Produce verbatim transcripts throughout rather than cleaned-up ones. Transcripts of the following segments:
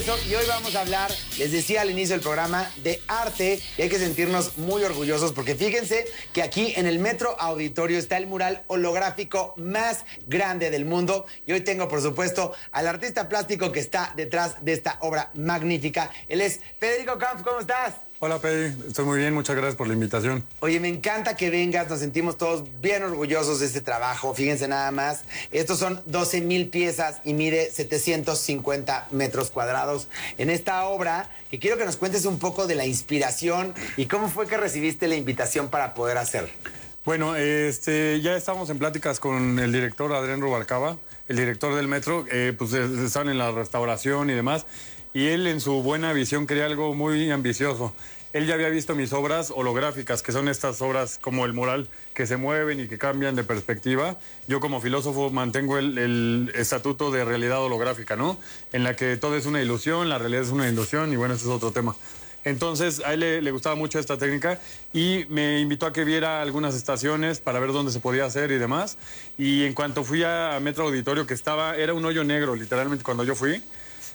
Y hoy vamos a hablar, les decía al inicio del programa, de arte, y hay que sentirnos muy orgullosos porque fíjense que aquí en el Metro Auditorio está el mural holográfico más grande del mundo y hoy tengo por supuesto al artista plástico que está detrás de esta obra magnífica. Él es Federico Kampf, ¿cómo estás? Hola, Pei, estoy muy bien, muchas gracias por la invitación. Oye, me encanta que vengas, nos sentimos todos bien orgullosos de este trabajo, fíjense nada más. Estos son doce mil piezas y mide setecientos cincuenta metros cuadrados. En esta obra, que quiero que nos cuentes un poco de la inspiración y cómo fue que recibiste la invitación para poder hacer. Bueno, este, ya estamos en pláticas con el director Adrián Rubalcaba, el director del Metro, eh, pues están en la restauración y demás. Y él en su buena visión quería algo muy ambicioso. Él ya había visto mis obras holográficas, que son estas obras como el mural, que se mueven y que cambian de perspectiva. Yo como filósofo mantengo el, el estatuto de realidad holográfica, ¿no? En la que todo es una ilusión, la realidad es una ilusión y bueno, ese es otro tema. Entonces a él le, le gustaba mucho esta técnica y me invitó a que viera algunas estaciones para ver dónde se podía hacer y demás. Y en cuanto fui a Metro Auditorio, que estaba, era un hoyo negro literalmente cuando yo fui,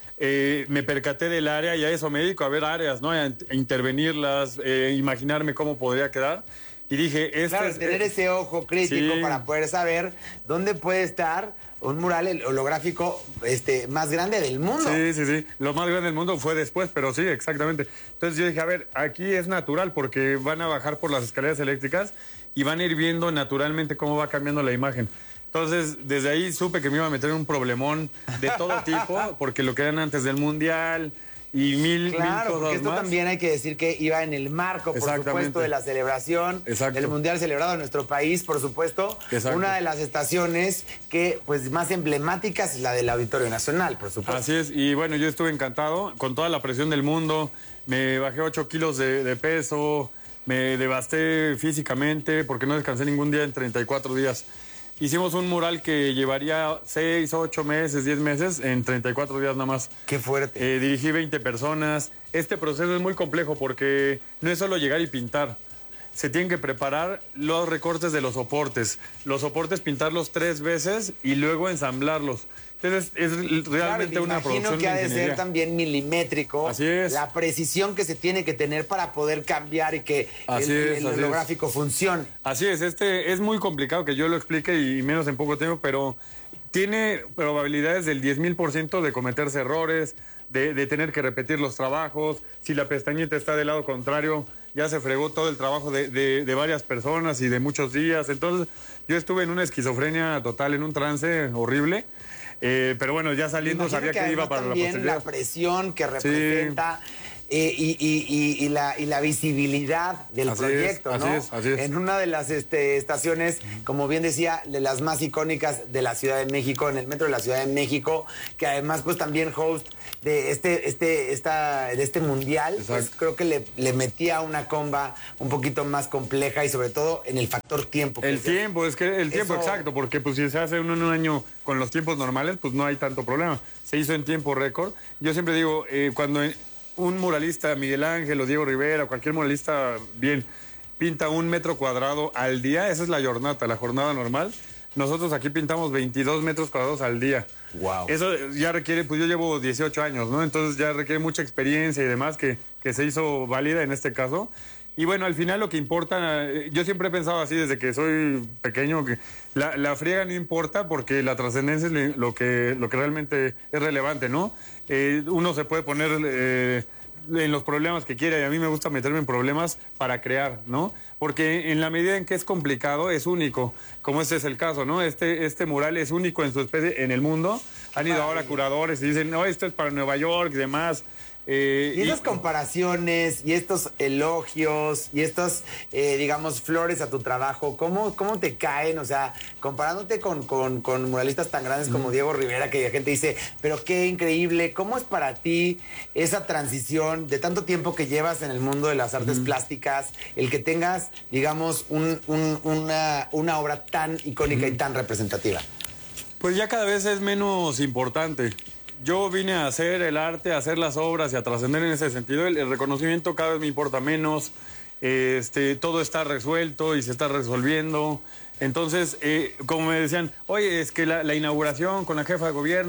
Eh, me percaté del área y a eso me dedico, a ver áreas, ¿no? A, a intervenirlas, eh, imaginarme cómo podría quedar. Y dije, esta claro, es, tener eh, ese ojo crítico sí. para poder saber dónde puede estar un mural holográfico este, más grande del mundo. Sí, sí, sí. Lo más grande del mundo fue después, pero sí, exactamente. Entonces yo dije, a ver, aquí es natural porque van a bajar por las escaleras eléctricas y van a ir viendo naturalmente cómo va cambiando la imagen. Entonces, desde ahí supe que me iba a meter en un problemón de todo tipo, porque lo que eran antes del Mundial y mil, claro, mil cosas porque esto más. También hay que decir que iba en el marco, por supuesto, de la celebración Exacto. del Mundial celebrado en nuestro país, por supuesto. Exacto. Una de las estaciones que, pues, más emblemáticas es la del Auditorio Nacional, por supuesto. Así es, y bueno, yo estuve encantado con toda la presión del mundo, me bajé ocho kilos de, de peso, me devasté físicamente porque no descansé ningún día en treinta y cuatro días. Hicimos un mural que llevaría seis, ocho meses, diez meses, en treinta y cuatro días nada más. ¡Qué fuerte! Eh, dirigí veinte personas. Este proceso es muy complejo porque no es solo llegar y pintar. Se tienen que preparar los recortes de los soportes. Los soportes pintarlos tres veces y luego ensamblarlos. Entonces es realmente claro, una producción imagino que ha de ingeniería. ser también milimétrico. Así es. La precisión que se tiene que tener para poder cambiar y que así el, es, el holográfico es. funcione. Así es, este es muy complicado que yo lo explique y menos en poco tiempo, pero tiene probabilidades del diez mil por ciento de cometerse errores, de, de tener que repetir los trabajos. Si la pestañita está del lado contrario, ya se fregó todo el trabajo de, de, de varias personas y de muchos días. Entonces yo estuve en una esquizofrenia total, en un trance horrible. Eh, pero bueno, ya saliendo Imagino sabía que, que iba para la también posteridad. La presión que representa sí. eh, y, y, y, y, la, y la visibilidad del así proyecto, es, ¿no? Así es, así es. En una de las este, estaciones, como bien decía, de las más icónicas de la Ciudad de México, en el metro de la Ciudad de México, que además pues también host de este, este, esta, de este mundial, pues, creo que le, le metía una comba un poquito más compleja y sobre todo en el factor tiempo. El tiempo, es que el tiempo Eso... exacto, porque pues si se hace uno en un año con los tiempos normales, pues no hay tanto problema. Se hizo en tiempo récord. Yo siempre digo, eh, cuando un muralista, Miguel Ángel o Diego Rivera, cualquier muralista bien, pinta un metro cuadrado al día, esa es la jornada, la jornada normal. Nosotros aquí pintamos veintidós metros cuadrados al día. Wow. Eso ya requiere, pues yo llevo dieciocho años, ¿no? Entonces ya requiere mucha experiencia y demás que, que se hizo válida en este caso. Y bueno, al final lo que importa, yo siempre he pensado así desde que soy pequeño, que la, la friega no importa porque la trascendencia es lo que, lo que realmente es relevante, ¿no? Eh, uno se puede poner eh, en los problemas que quiera y a mí me gusta meterme en problemas para crear, ¿no? Porque en la medida en que es complicado, es único, como este es el caso, ¿no? Este, este mural es único en su especie en el mundo. Han ido ahora curadores y dicen, no, esto es para Nueva York y demás. Eh, y esas y, comparaciones y estos elogios y estas, eh, digamos, flores a tu trabajo, ¿cómo, cómo te caen? O sea, comparándote con, con, con muralistas tan grandes como mm. Diego Rivera, que la gente dice, pero qué increíble, ¿cómo es para ti esa transición de tanto tiempo que llevas en el mundo de las artes mm. plásticas, el que tengas, digamos, un, un, una, una obra tan icónica mm. y tan representativa? Pues ya cada vez es menos importante. Yo vine a hacer el arte, a hacer las obras y a trascender en ese sentido. El, el reconocimiento cada vez me importa menos. Este, todo está resuelto y se está resolviendo. Entonces, eh, como me decían, oye, es que la, la inauguración con la jefa de gobierno, tal,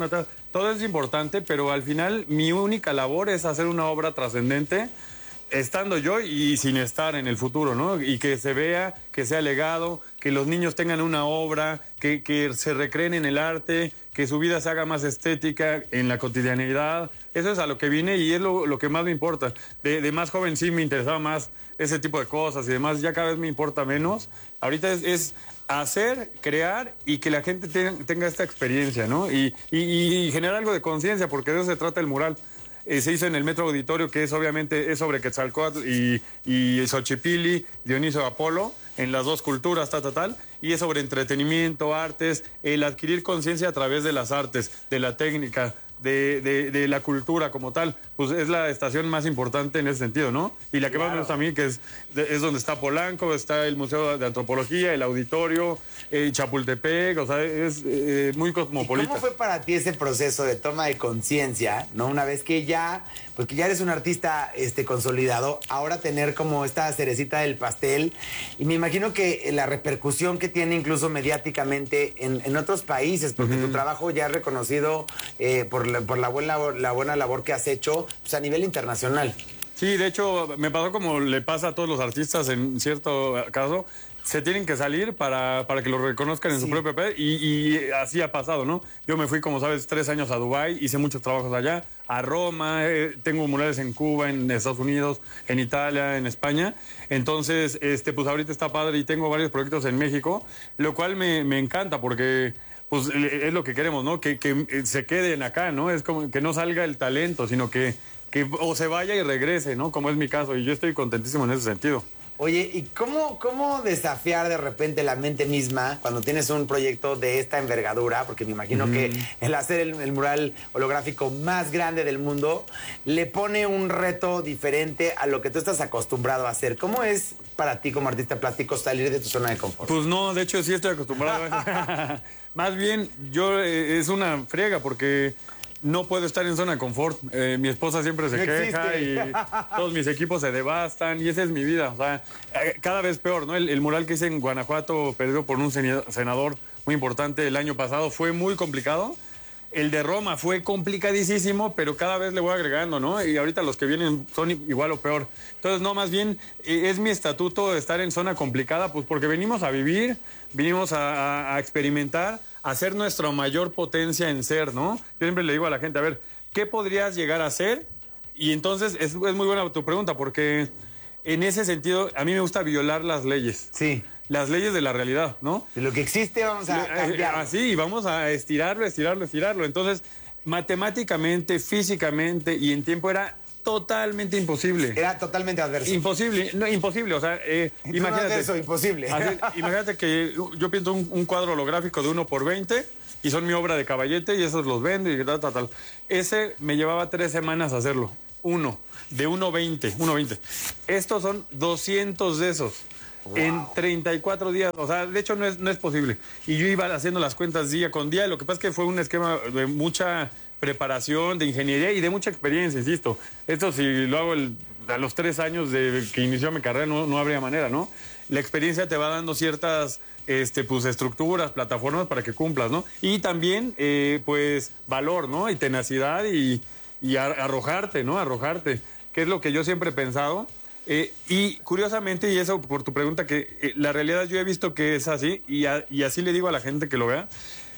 todo es importante, pero al final mi única labor es hacer una obra trascendente, estando yo y sin estar en el futuro, ¿no? Y que se vea, que sea legado, que los niños tengan una obra, que, que se recreen en el arte, que su vida se haga más estética en la cotidianidad. Eso es a lo que vine y es lo, lo que más me importa. De, de más joven sí me interesaba más ese tipo de cosas y demás, ya cada vez me importa menos. Ahorita es, es hacer, crear y que la gente te, tenga esta experiencia, ¿no? Y, y, y generar algo de conciencia, porque de eso se trata el mural. Eh, se hizo en el Metro Auditorio, que es obviamente es sobre Quetzalcóatl y, y Xochipilli, Dioniso Apolo, en las dos culturas, tal, tal, tal, y es sobre entretenimiento, artes, el adquirir conciencia a través de las artes, de la técnica, de, de, de la cultura como tal. Pues es la estación más importante en ese sentido, ¿no? Y la que claro. más me gusta a mí, que es, es donde está Polanco, está el Museo de Antropología, el Auditorio, eh, Chapultepec, o sea, es eh, muy cosmopolita. ¿Y cómo fue para ti ese proceso de toma de conciencia, ¿no? Una vez que ya, porque ya eres un artista este, consolidado, ahora tener como esta cerecita del pastel, y me imagino que la repercusión que tiene incluso mediáticamente en, en otros países, porque uh-huh. tu trabajo ya es reconocido eh, por, la, por la, buena, la buena labor que has hecho, pues a nivel internacional. Sí, de hecho, me pasó como le pasa a todos los artistas en cierto caso. Se tienen que salir para, para que lo reconozcan en sí. su propio país y, y así ha pasado, ¿no? Yo me fui, como sabes, tres años a Dubái, hice muchos trabajos allá, a Roma, eh, tengo murales en Cuba, en Estados Unidos, en Italia, en España. Entonces, este, pues ahorita está padre y tengo varios proyectos en México, lo cual me, me encanta porque pues es lo que queremos, ¿no? Que, que se queden acá, ¿no? Es como que no salga el talento, sino que, que o se vaya y regrese, ¿no? Como es mi caso, y yo estoy contentísimo en ese sentido. Oye, ¿y cómo, cómo desafiar de repente la mente misma cuando tienes un proyecto de esta envergadura? Porque me imagino mm. que el hacer el, el mural holográfico más grande del mundo le pone un reto diferente a lo que tú estás acostumbrado a hacer. ¿Cómo es para ti como artista plástico salir de tu zona de confort? Pues no, de hecho sí estoy acostumbrado a eso. Más bien, yo eh, es una friega porque no puedo estar en zona de confort. Eh, mi esposa siempre se no queja existe. Y todos mis equipos se devastan y esa es mi vida. O sea, cada vez peor, ¿no? El, el mural que hice en Guanajuato, perdido por un senador muy importante el año pasado, fue muy complicado. El de Roma fue complicadísimo, pero cada vez le voy agregando, ¿no? Y ahorita los que vienen son igual o peor. Entonces, no, más bien es mi estatuto estar en zona complicada, pues porque venimos a vivir, venimos a, a, a experimentar, a hacer nuestra mayor potencia en ser, ¿no? Yo siempre le digo a la gente, a ver, ¿qué podrías llegar a ser? Y entonces es, es muy buena tu pregunta, porque en ese sentido a mí me gusta violar las leyes. Sí. Las leyes de la realidad, ¿no? De lo que existe vamos a cambiar. Así, vamos a estirarlo, estirarlo, estirarlo. Entonces, matemáticamente, físicamente y en tiempo era totalmente imposible. Era totalmente adverso. Imposible, no, imposible, o sea, eh, imagínate. No adverso, imposible. Así, imagínate que yo pinto un, un cuadro holográfico de uno por veinte y son mi obra de caballete y esos los vendo y tal, tal, tal. Ese me llevaba tres semanas hacerlo. Uno, de uno veinte, uno veinte. Estos son doscientos de esos. Wow. En treinta y cuatro días, o sea, de hecho no es, no es posible. Y yo iba haciendo las cuentas día con día, lo que pasa es que fue un esquema de mucha preparación, de ingeniería y de mucha experiencia, insisto. Esto si lo hago el, a los tres años de que inició mi carrera no, no habría manera, ¿no? La experiencia te va dando ciertas este, pues, estructuras, plataformas para que cumplas, ¿no? Y también, eh, pues, valor, ¿no? Y tenacidad y, y arrojarte, ¿no? Arrojarte, que es lo que yo siempre he pensado. Eh, y curiosamente, y eso por tu pregunta, que eh, la realidad yo he visto que es así, y, a, y así le digo a la gente que lo vea,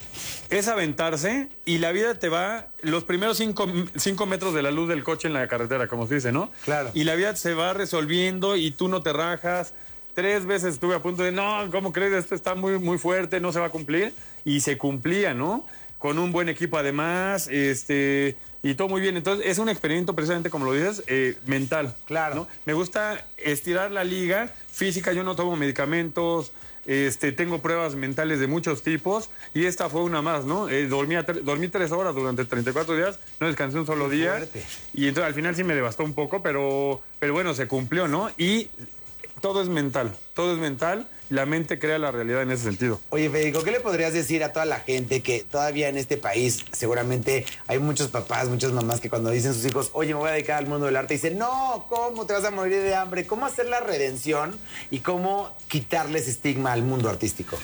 es aventarse y la vida te va los primeros cinco, cinco metros de la luz del coche en la carretera, como se dice, ¿no? Claro. Y la vida se va resolviendo y tú no te rajas. Tres veces estuve a punto de, no, ¿cómo crees? Esto está muy, muy fuerte, no se va a cumplir. Y se cumplía, ¿no? Con un buen equipo además, este... y todo muy bien. Entonces, es un experimento precisamente, como lo dices, eh, mental. Claro. ¿no? Me gusta estirar la liga física. Yo no tomo medicamentos, este, tengo pruebas mentales de muchos tipos y esta fue una más, ¿no? Eh, dormí, dormí tres horas durante treinta y cuatro días, no descansé un solo Qué día. fuerte. Y entonces al final sí me devastó un poco, pero, pero bueno, se cumplió, ¿no? Y todo es mental, todo es mental. La mente crea la realidad en ese sentido. Oye, Federico, ¿qué le podrías decir a toda la gente que todavía en este país seguramente hay muchos papás, muchas mamás que cuando dicen a sus hijos, oye, me voy a dedicar al mundo del arte, dicen, no, ¿cómo te vas a morir de hambre? ¿Cómo hacer la redención y cómo quitarles estigma al mundo artístico?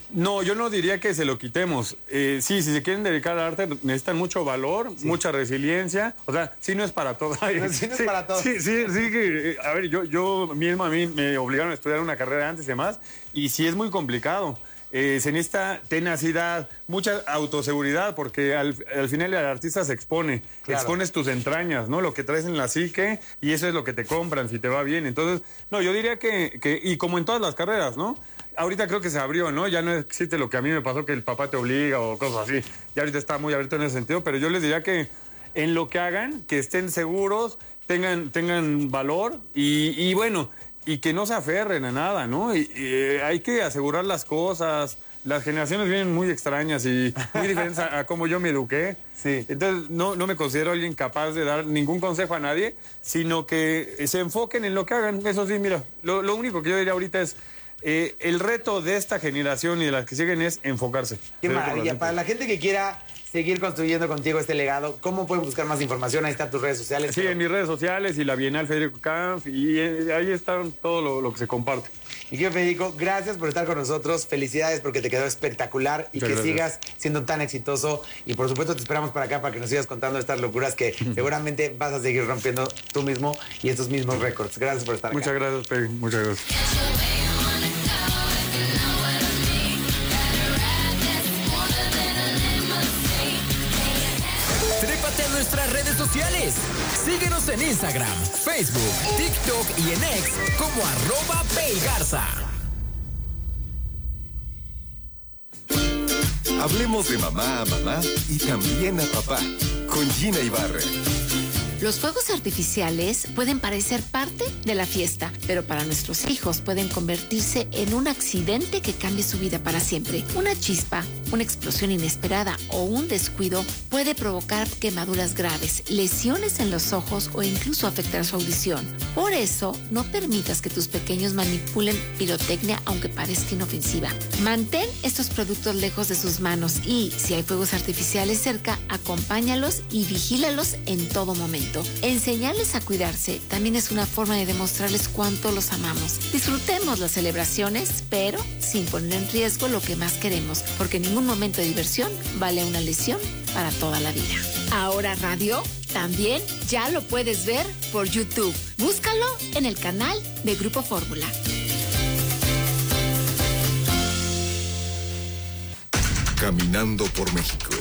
No, yo no diría que se lo quitemos. Eh, sí, si se quieren dedicar al arte, necesitan mucho valor, sí. mucha resiliencia. O sea, sí no es para todos. No, sí no es sí, para todos. Sí, sí, sí. Que, a ver, yo, yo mismo a mí me obligaron a estudiar una carrera antes y demás, y sí es muy complicado. Eh, se necesita tenacidad, mucha autoseguridad, porque al, al final el artista se expone, claro. expones tus entrañas, ¿no? Lo que traes en la psique, y eso es lo que te compran, si te va bien. Entonces, no, yo diría que, que y como en todas las carreras, ¿no? Ahorita creo que se abrió, ¿no? Ya no existe lo que a mí me pasó, que el papá te obliga o cosas así. Ya ahorita está muy abierto en ese sentido, pero yo les diría que en lo que hagan, que estén seguros, tengan, tengan valor y, y bueno... Y que no se aferren a nada, ¿no? Y, y hay que asegurar las cosas. Las generaciones vienen muy extrañas y muy diferentes a, a cómo yo me eduqué. Sí. Entonces, no, no me considero alguien capaz de dar ningún consejo a nadie, sino que se enfoquen en lo que hagan. Eso sí, mira, lo, lo único que yo diría ahorita es, eh, el reto de esta generación y de las que siguen es enfocarse. Qué maravilla. Para la gente que quiera seguir construyendo contigo este legado, ¿cómo pueden buscar más información? Ahí están tus redes sociales. Sí, pero... en mis redes sociales y la Bienal Federico Kampf, y ahí está todo lo, lo que se comparte. Y querido Federico, gracias por estar con nosotros. Felicidades porque te quedó espectacular y Muchas que gracias. sigas siendo tan exitoso. Y por supuesto te esperamos para acá para que nos sigas contando estas locuras que seguramente vas a seguir rompiendo tú mismo y estos mismos récords. Gracias por estar Muchas acá. gracias, Peggy. Muchas gracias. Trépate a nuestras redes sociales. Síguenos en Instagram, Facebook, TikTok y en X como arroba Paygarza. Hablemos de mamá a mamá y también a papá con Gina Ibarra. Los fuegos artificiales pueden parecer parte de la fiesta, pero para nuestros hijos pueden convertirse en un accidente que cambie su vida para siempre. Una chispa, una explosión inesperada o un descuido puede provocar quemaduras graves, lesiones en los ojos o incluso afectar su audición. Por eso, no permitas que tus pequeños manipulen pirotecnia aunque parezca inofensiva. Mantén estos productos lejos de sus manos y, si hay fuegos artificiales cerca, acompáñalos y vigílalos en todo momento. Enseñarles a cuidarse también es una forma de demostrarles cuánto los amamos. Disfrutemos las celebraciones, pero sin poner en riesgo lo que más queremos, porque ningún momento de diversión vale una lesión para toda la vida. Ahora Radio también ya lo puedes ver por YouTube. Búscalo en el canal de Grupo Fórmula. Caminando por México.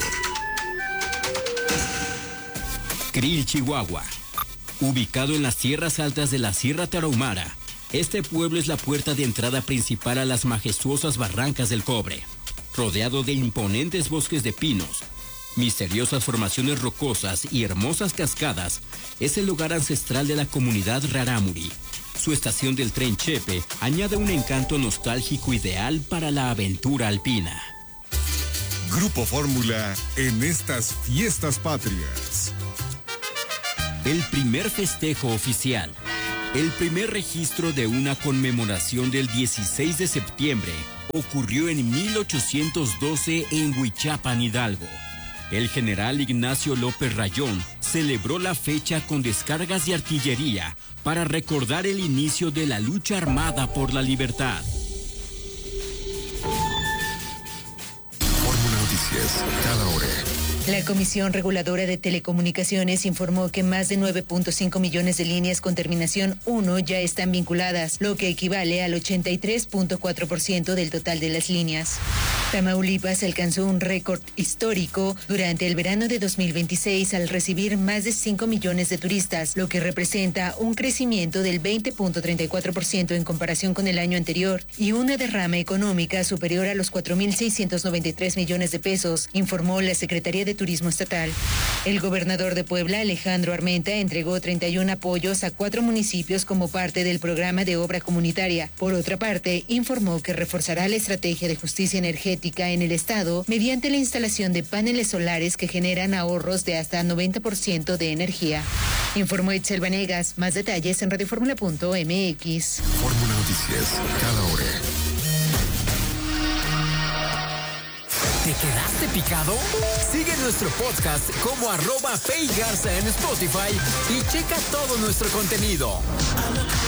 Krill, Chihuahua. Ubicado en las tierras altas de la Sierra Tarahumara, este pueblo es la puerta de entrada principal a las majestuosas barrancas del Cobre. Rodeado de imponentes bosques de pinos, misteriosas formaciones rocosas y hermosas cascadas, es el lugar ancestral de la comunidad Rarámuri. Su estación del tren Chepe añade un encanto nostálgico ideal para la aventura alpina. Grupo Fórmula en estas fiestas patrias. El primer festejo oficial. El primer registro de una conmemoración del dieciséis de septiembre ocurrió en mil ochocientos doce en Huichapan, Hidalgo. El general Ignacio López Rayón celebró la fecha con descargas de artillería para recordar el inicio de la lucha armada por la libertad. Fórmula Noticias, cada hora. La Comisión Reguladora de Telecomunicaciones informó que más de nueve punto cinco millones de líneas con terminación uno ya están vinculadas, lo que equivale al ochenta y tres punto cuatro por ciento del total de las líneas. Tamaulipas alcanzó un récord histórico durante el verano de dos mil veintiséis al recibir más de cinco millones de turistas, lo que representa un crecimiento del veinte punto treinta y cuatro por ciento en comparación con el año anterior y una derrama económica superior a los cuatro mil seiscientos noventa y tres millones de pesos, informó la Secretaría de Turismo Estatal. El gobernador de Puebla, Alejandro Armenta, entregó treinta y uno apoyos a cuatro municipios como parte del programa de obra comunitaria. Por otra parte, informó que reforzará la estrategia de justicia energética en el estado mediante la instalación de paneles solares que generan ahorros de hasta noventa por ciento de energía. Informó Itzel Vanegas. Más detalles en radioformula punto m x. Fórmula Noticias, cada hora. ¿Te quedaste picado? Sigue nuestro podcast como arroba Paygarza en Spotify y checa todo nuestro contenido.